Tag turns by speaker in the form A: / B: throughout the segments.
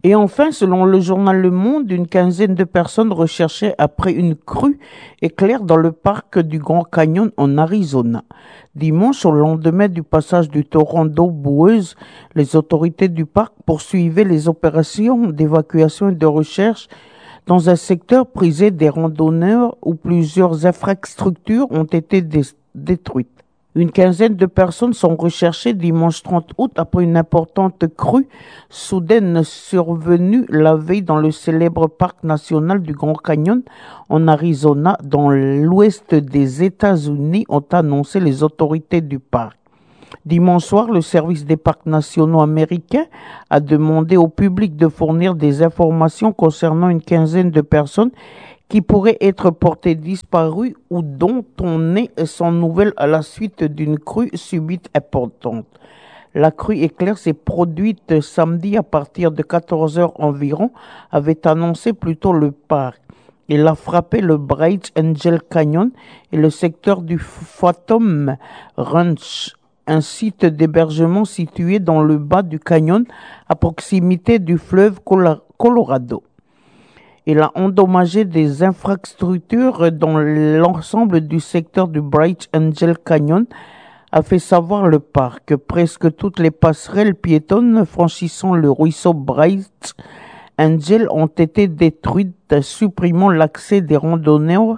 A: Et enfin, selon le journal Le Monde, une quinzaine de personnes recherchées après une crue éclair dans le parc du Grand Canyon en Arizona. Dimanche, au lendemain du passage du torrent d'eau boueuse, les autorités du parc poursuivaient les opérations d'évacuation et de recherche dans un secteur prisé des randonneurs où plusieurs infrastructures ont été détruites. Une quinzaine de personnes sont recherchées dimanche 30 août après une importante crue soudaine survenue la veille dans le célèbre parc national du Grand Canyon en Arizona, dans l'ouest des États-Unis, ont annoncé les autorités du parc. Dimanche soir, le service des parcs nationaux américains a demandé au public de fournir des informations concernant une quinzaine de personnes qui pourraient être portées disparues ou dont on est sans nouvelles à la suite d'une crue subite importante. La crue éclair s'est produite samedi à partir de 14 heures environ, avait annoncé plus tôt le parc. Elle a frappé le Bright Angel Canyon et le secteur du Phantom Ranch, un site d'hébergement situé dans le bas du canyon à proximité du fleuve Colorado. Il a endommagé des infrastructures dans l'ensemble du secteur du Bright Angel Canyon, a fait savoir le parc. Presque toutes les passerelles piétonnes franchissant le ruisseau Bright Angel ont été détruites, supprimant l'accès des randonneurs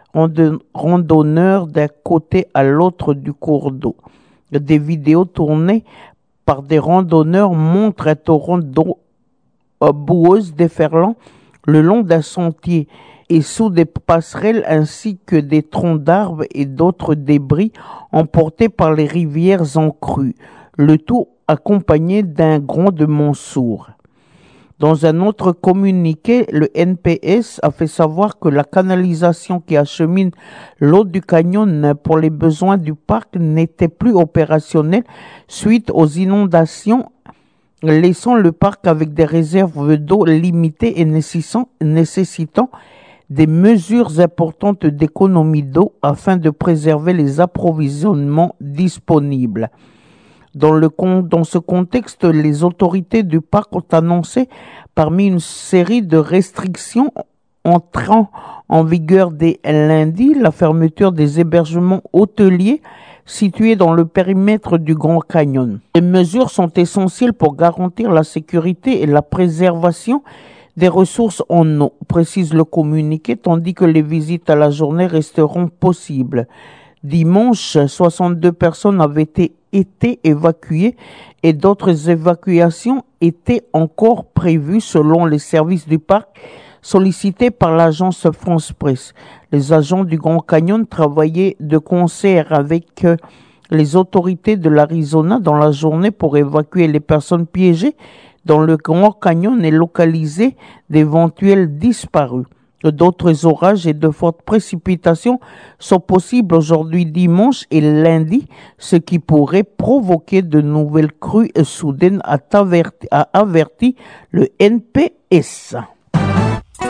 A: d'un côté à l'autre du cours d'eau. Des vidéos tournées par des randonneurs montrent un torrent d'eau boueuse déferlant le long d'un sentier et sous des passerelles, ainsi que des troncs d'arbres et d'autres débris emportés par les rivières en crue, le tout accompagné d'un grondement sourd. Dans un autre communiqué, le NPS a fait savoir que la canalisation qui achemine l'eau du canyon pour les besoins du parc n'était plus opérationnelle suite aux inondations, laissant le parc avec des réserves d'eau limitées et nécessitant des mesures importantes d'économie d'eau afin de préserver les approvisionnements disponibles. Dans ce contexte, les autorités du parc ont annoncé, parmi une série de restrictions entrant en vigueur dès lundi, la fermeture des hébergements hôteliers situés dans le périmètre du Grand Canyon. Ces mesures sont essentielles pour garantir la sécurité et la préservation des ressources en eau, précise le communiqué, tandis que les visites à la journée resteront possibles. Dimanche, 62 personnes avaient été évacuées et d'autres évacuations étaient encore prévues selon les services du parc sollicités par l'agence France Presse. Les agents du Grand Canyon travaillaient de concert avec les autorités de l'Arizona dans la journée pour évacuer les personnes piégées dans le Grand Canyon et localiser d'éventuels disparus. D'autres orages et de fortes précipitations sont possibles aujourd'hui dimanche et lundi, ce qui pourrait provoquer de nouvelles crues soudaines, a averti le NPS.